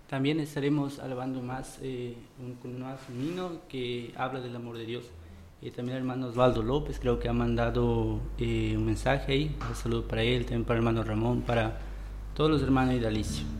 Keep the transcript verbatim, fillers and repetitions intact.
También estaremos alabando más eh, un, con un más un himno que habla del amor de Dios. Eh, también el hermano Osvaldo López creo que ha mandado eh, un mensaje ahí. Un saludo para él, también para el hermano Ramón, para todos los hermanos de Alicia.